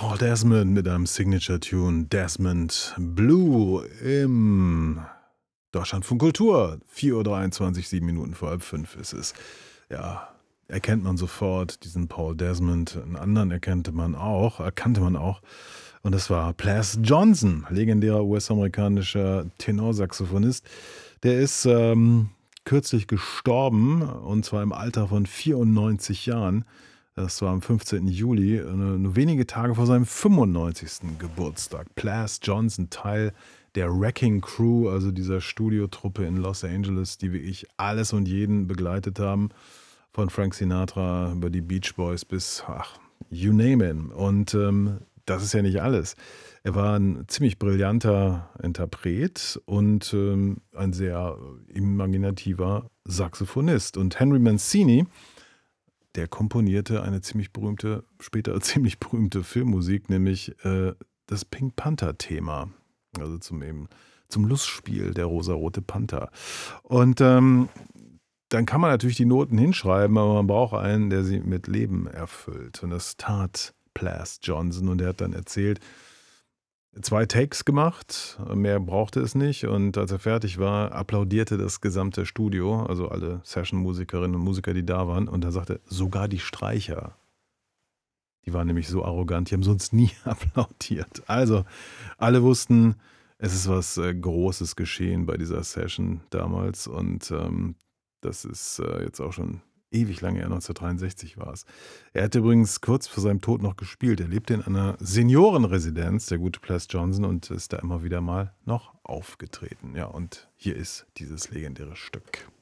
Paul Desmond mit einem Signature-Tune Desmond Blue im Deutschlandfunk Kultur. 4:23 Uhr, 7 Minuten vor halb fünf ist es. Ja, erkennt man sofort diesen Paul Desmond. Einen anderen erkannte man auch. Und das war Plas Johnson, legendärer US-amerikanischer Tenorsaxophonist. Der ist kürzlich gestorben, und zwar im Alter von 94 Jahren. Das war am 15. Juli, nur wenige Tage vor seinem 95. Geburtstag. Plas Johnson, Teil der Wrecking Crew, also dieser Studiotruppe in Los Angeles, die wirklich alles und jeden begleitet haben. Von Frank Sinatra über die Beach Boys bis, you name it. Und das ist ja nicht alles. Er war ein ziemlich brillanter Interpret und ein sehr imaginativer Saxophonist. Und Henry Mancini, der komponierte eine später ziemlich berühmte Filmmusik, nämlich das Pink Panther-Thema. Also zum Lustspiel der rosarote Panther. Und dann kann man natürlich die Noten hinschreiben, aber man braucht einen, der sie mit Leben erfüllt. Und das tat Plas Johnson. Und er hat dann erzählt, 2 Takes gemacht, mehr brauchte es nicht. Und als er fertig war, applaudierte das gesamte Studio, also alle Session-Musikerinnen und Musiker, die da waren. Und da sagte sogar die Streicher, die waren nämlich so arrogant, die haben sonst nie applaudiert. Also alle wussten, es ist was Großes geschehen bei dieser Session damals. Und das ist jetzt auch schon ewig lange her, 1963 war es. Er hat übrigens kurz vor seinem Tod noch gespielt. Er lebte in einer Seniorenresidenz, der gute Plas Johnson, und ist da immer wieder mal noch aufgetreten. Ja, und hier ist dieses legendäre Stück.